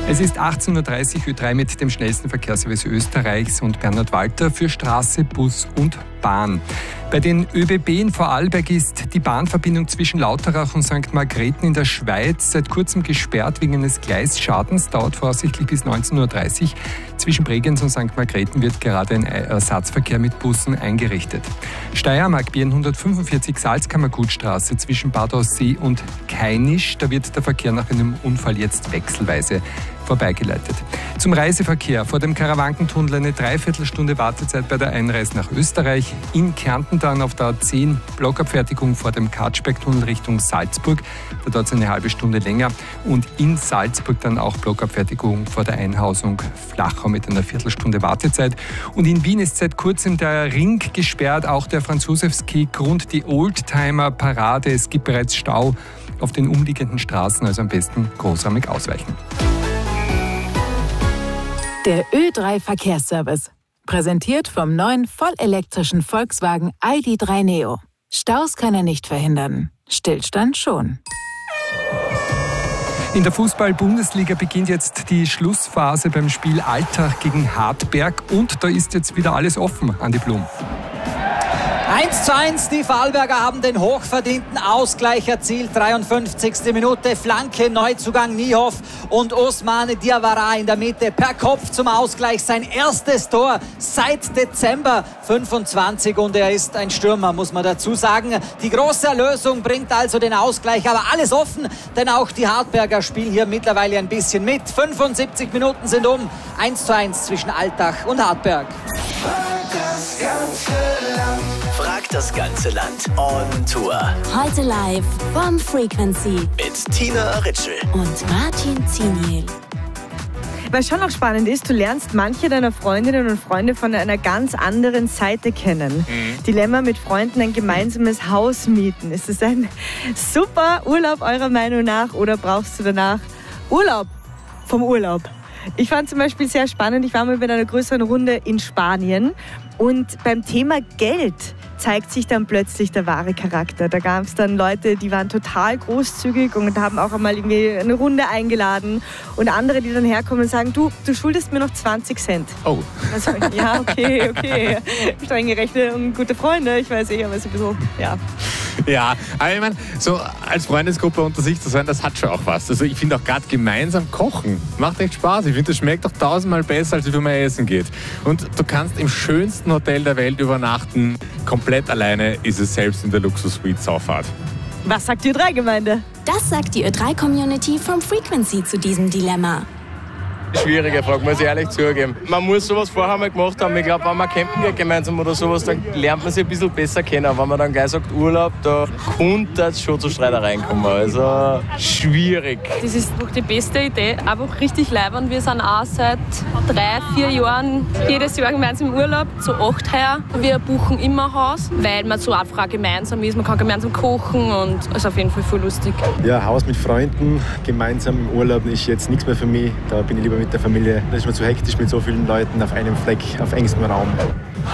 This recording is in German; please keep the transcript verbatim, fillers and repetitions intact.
Es ist achtzehn Uhr dreißig, Ö drei mit dem schnellsten Verkehrsservice Österreichs und Bernhard Walter für Straße, Bus und Bahn. Bei den ÖBB in Vorarlberg ist die Bahnverbindung zwischen Lauterach und Sankt Margrethen in der Schweiz seit kurzem gesperrt wegen eines Gleisschadens. Dauert voraussichtlich bis neunzehn Uhr dreißig. Zwischen Bregenz und Sankt Margrethen wird gerade ein Ersatzverkehr mit Bussen eingerichtet. Steiermark B N hundertfünfundvierzig Salzkammergutstraße zwischen Bad Aussee und Kainisch. Da wird der Verkehr nach einem Unfall jetzt wechselweise vorbeigeleitet. Zum Reiseverkehr. Vor dem Karawankentunnel eine Dreiviertelstunde Wartezeit bei der Einreise nach Österreich. In Kärnten dann auf der A zehn Blockabfertigung vor dem Katschbergtunnel Richtung Salzburg. Da dauert es eine halbe Stunde länger. Und in Salzburg dann auch Blockabfertigung vor der Einhausung Flachau mit einer Viertelstunde Wartezeit. Und in Wien ist seit kurzem der Ring gesperrt, auch der Franz-Josefs-Weg rund die Oldtimer-Parade. Es gibt bereits Stau auf den umliegenden Straßen, also am besten großräumig ausweichen. Der Ö drei Verkehrsservice. Präsentiert vom neuen vollelektrischen Volkswagen I D drei Neo. Staus kann er nicht verhindern. Stillstand schon. In der Fußball-Bundesliga beginnt jetzt die Schlussphase beim Spiel Altach gegen Hartberg. Und da ist jetzt wieder alles offen, Andi Blum. eins zu eins, die Vorarlberger haben den hochverdienten Ausgleich erzielt. dreiundfünfzigste Minute, Flanke, Neuzugang Niehoff und Osmane Diawara in der Mitte per Kopf zum Ausgleich. Sein erstes Tor seit Dezember fünfundzwanzig und er ist ein Stürmer, muss man dazu sagen. Die große Erlösung bringt also den Ausgleich, aber alles offen, denn auch die Hartberger spielen hier mittlerweile ein bisschen mit. fünfundsiebzig Minuten sind um, eins zu eins zwischen Altach und Hartberg. Fragt das ganze Land on Tour. Heute live vom Frequency Mit Tina Ritschl und Martin Ziniel. Was schon noch spannend ist, du lernst manche deiner Freundinnen und Freunde von einer ganz anderen Seite kennen. Mhm. Dilemma mit Freunden, ein gemeinsames Haus mieten. Ist es ein super Urlaub eurer Meinung nach oder brauchst du danach Urlaub vom Urlaub? Ich fand zum Beispiel sehr spannend, ich war mal mit einer größeren Runde in Spanien und beim Thema Geld zeigt sich dann plötzlich der wahre Charakter. Da gab es dann Leute, die waren total großzügig und haben auch einmal irgendwie eine Runde eingeladen und andere, die dann herkommen und sagen, du, du schuldest mir noch zwanzig Cent. Oh. Also, ja, okay, okay. Streng gerechnet und gute Freunde, ich weiß nicht, aber so ein bisschen, ja. Ja, aber ich meine, so als Freundesgruppe unter sich zu sein, das hat schon auch was. Also ich finde auch gerade gemeinsam kochen macht echt Spaß. Ich finde, das schmeckt doch tausendmal besser, als wenn man essen geht. Und du kannst im schönsten Hotel der Welt übernachten. Komplett alleine ist es selbst in der Luxus-Suite Saufahrt. Was sagt die Ö drei Gemeinde? Das sagt die Ö drei Community vom Frequency zu diesem Dilemma. Schwierige Frage, muss ich ehrlich zugeben. Man muss sowas vorher mal gemacht haben. Ich glaube, wenn man campen geht gemeinsam oder sowas, dann lernt man sich ein bisschen besser kennen. Wenn man dann gleich sagt Urlaub, da könnte es schon zu Streitereien kommen. Also schwierig. Das ist doch die beste Idee. Einfach richtig leibend. Wir sind auch seit drei, vier Jahren jedes Jahr gemeinsam im Urlaub, zu acht heuer. Wir buchen immer ein Haus, weil man so einfach gemeinsam ist. Man kann gemeinsam kochen und es ist auf jeden Fall voll lustig. Ja, Haus mit Freunden, gemeinsam im Urlaub ist jetzt nichts mehr für mich. Da bin ich lieber mit der Familie. Das ist mir zu hektisch mit so vielen Leuten auf einem Fleck, auf engstem Raum.